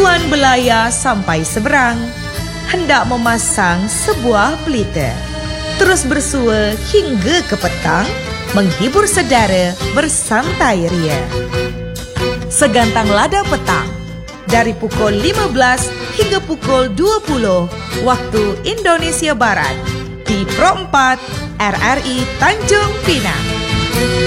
tujuan belaya sampai seberang, hendak memasang sebuah pelita. Terus bersua hingga ke petang, menghibur saudara bersantai ria. Segantang lada petang, dari pukul 15 hingga pukul 20 waktu Indonesia Barat, di Pro 4 RRI Tanjung Pinang.